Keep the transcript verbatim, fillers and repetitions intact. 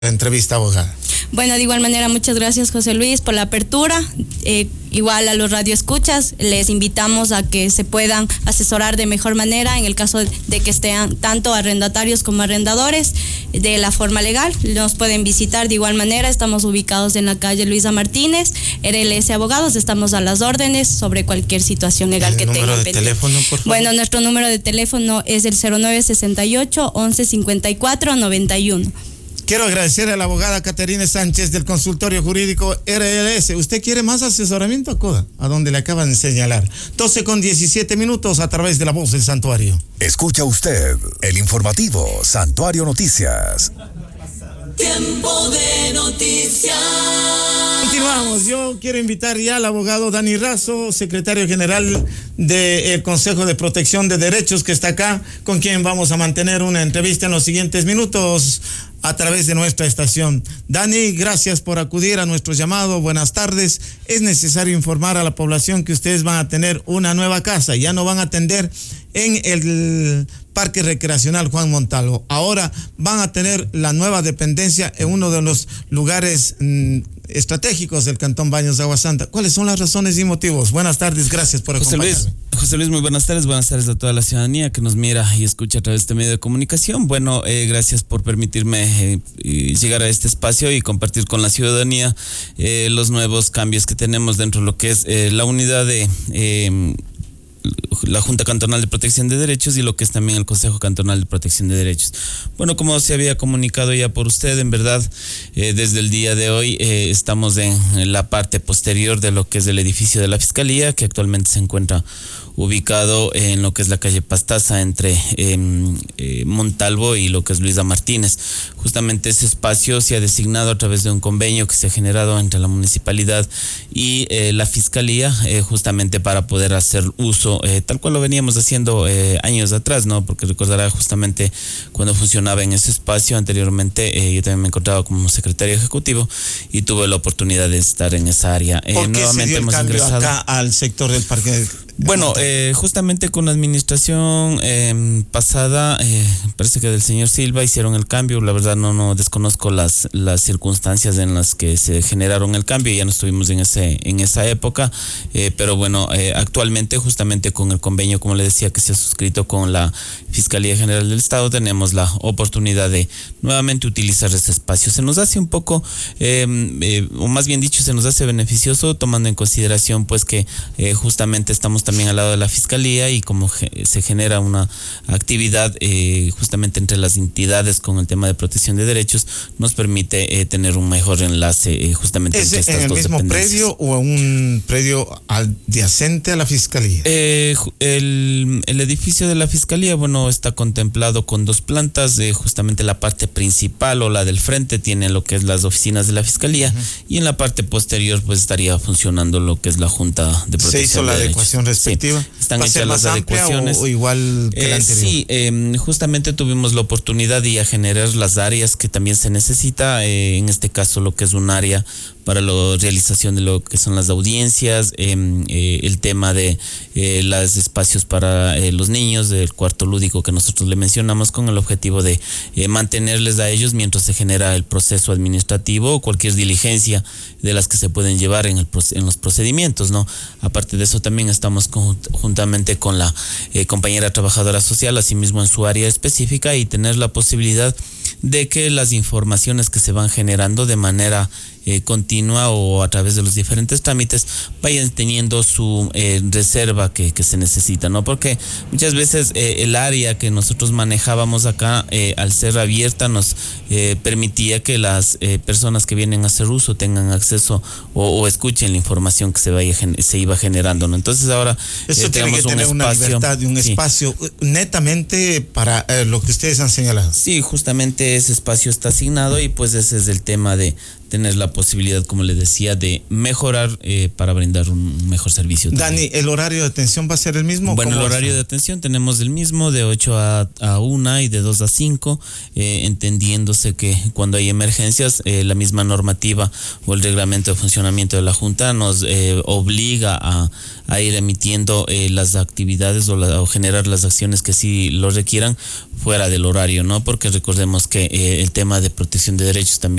entrevista, abogada. Bueno, de igual manera, muchas gracias, José Luis, por la apertura. Eh, igual a los radioescuchas, les invitamos a que se puedan asesorar de mejor manera en el caso de que estén tanto arrendatarios como arrendadores de la forma legal. Nos pueden visitar de igual manera. Estamos ubicados en la calle Luisa Martínez, R L S Abogados. Estamos a las órdenes sobre cualquier situación legal que tengan. ¿El número de teléfono, por favor? Bueno, nuestro número de teléfono es el cero nueve sesenta y ocho, once cincuenta y cuatro, noventa y uno. Quiero agradecer a la abogada Caterina Sánchez del consultorio jurídico R L S. ¿Usted quiere más asesoramiento? Acuda a donde le acaban de señalar. doce con diecisiete minutos a través de la voz del Santuario. Escucha usted el informativo Santuario Noticias. Tiempo de noticias. Continuamos. Yo quiero invitar ya al abogado Dani Razo, secretario general del Consejo de Protección de Derechos, que está acá, con quien vamos a mantener una entrevista en los siguientes minutos a través de nuestra estación. Dani, gracias por acudir a nuestro llamado. Buenas tardes. Es necesario informar a la población que ustedes van a tener una nueva casa. Ya no van a atender en el Parque Recreacional Juan Montalvo. Ahora van a tener la nueva dependencia en uno de los lugares mmm, estratégicos del Cantón Baños de Agua Santa. ¿Cuáles son las razones y motivos? Buenas tardes, gracias por José acompañarme. Luis, José Luis, muy buenas tardes. Buenas tardes a toda la ciudadanía que nos mira y escucha a través de este medio de comunicación. Bueno, eh, gracias por permitirme eh, llegar a este espacio y compartir con la ciudadanía eh, los nuevos cambios que tenemos dentro de lo que es eh, la unidad de... Eh, la Junta Cantonal de Protección de Derechos y lo que es también el Consejo Cantonal de Protección de Derechos. Bueno, como se había comunicado ya por usted, en verdad, eh, desde el día de hoy eh, estamos en, en la parte posterior de lo que es el edificio de la Fiscalía, que actualmente se encuentra ubicado en lo que es la calle Pastaza entre eh, eh, Montalvo y lo que es Luisa Martínez. Justamente ese espacio se ha designado a través de un convenio que se ha generado entre la municipalidad y eh, la Fiscalía, eh, justamente para poder hacer uso, eh, tal cual lo veníamos haciendo eh, años atrás, ¿no? Porque recordará justamente cuando funcionaba en ese espacio anteriormente, eh, yo también me encontraba como secretario ejecutivo y tuve la oportunidad de estar en esa área. ¿Por eh, qué nuevamente se dio el hemos cambio ingresado acá al sector del parque? Bueno, eh, justamente con la administración eh, pasada, eh, parece que del señor Silva hicieron el cambio. La verdad no no desconozco las las circunstancias en las que se generaron el cambio. Ya no estuvimos en ese en esa época, eh, pero bueno, eh, actualmente justamente con el convenio, como le decía, que se ha suscrito con la Fiscalía General del Estado, tenemos la oportunidad de nuevamente utilizar ese espacio. Se nos hace un poco, eh, eh, o más bien dicho, se nos hace beneficioso, tomando en consideración pues que eh, justamente estamos también al lado de la Fiscalía y como ge- se genera una actividad eh, justamente entre las entidades con el tema de protección de derechos, nos permite eh, tener un mejor enlace eh, justamente ¿Es entre estas en el dos mismo dependencias. predio o un predio adyacente a la Fiscalía? Eh, el, el edificio de la Fiscalía, bueno, está contemplado con dos plantas, eh, justamente la parte principal o la del frente tiene lo que es las oficinas de la Fiscalía, uh-huh. y en la parte posterior pues estaría funcionando lo que es la Junta de Protección de Derechos. ¿Se hizo la adecuación respectiva? Sí, están ¿Va a hechas ser las más amplia adecuaciones. O, o igual que eh, la anterior? Sí, eh, justamente tuvimos la oportunidad de ya generar las áreas que también se necesita, eh, en este caso lo que es un área para la realización de lo que son las audiencias, eh, eh, el tema de eh, los espacios para eh, los niños, del cuarto lúdico que nosotros le mencionamos, con el objetivo de eh, mantenerles a ellos mientras se genera el proceso administrativo o cualquier diligencia de las que se pueden llevar en, el, en los procedimientos, ¿no? Aparte de eso, también estamos con, juntamente con la eh, compañera trabajadora social, asimismo en su área específica, y tener la posibilidad de que las informaciones que se van generando de manera eh, continua o a través de los diferentes trámites vayan teniendo su eh, reserva que, que se necesita, ¿no? Porque muchas veces eh, el área que nosotros manejábamos acá, eh, al ser abierta, nos eh, permitía que las eh, personas que vienen a hacer uso tengan acceso o, o escuchen la información que se vaya se iba generando, ¿no? Entonces ahora eso eh, tiene que tener una libertad de un sí. espacio netamente para eh, lo que ustedes han señalado. Sí, justamente ese espacio está asignado y pues ese es el tema de tener la posibilidad, como le decía, de mejorar eh, para brindar un mejor servicio. Dani, ¿el horario de atención va a ser el mismo? Bueno, el horario de atención tenemos el mismo, de ocho a una y de dos a cinco, eh, entendiéndose que cuando hay emergencias, eh, la misma normativa o el reglamento de funcionamiento de la Junta nos eh, obliga a, a ir emitiendo eh, las actividades o, la, o generar las acciones que sí lo requieran fuera del horario, ¿no? Porque recordemos que eh, el tema de protección de derechos también